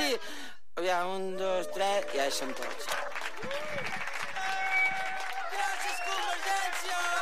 sí. Aviam, 1, 2, 3, ja hi som tots. Gràcies, Convergència!